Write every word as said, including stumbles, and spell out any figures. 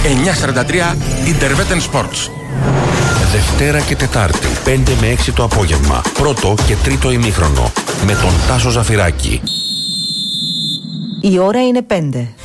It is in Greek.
εννιά σαράντα τρία Intervetten Sports. Δευτέρα και Τετάρτη, πέντε με έξι το απόγευμα. Πρώτο και τρίτο ημίχρονο. Με τον Τάσο Ζαφυράκη. Η ώρα είναι πέντε.